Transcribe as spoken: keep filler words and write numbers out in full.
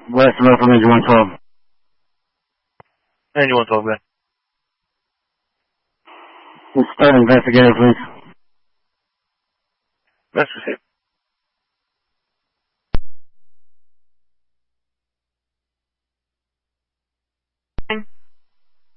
West Road from engine one twelve. Engine one twelve, good. Let's start investigator, please. That's received.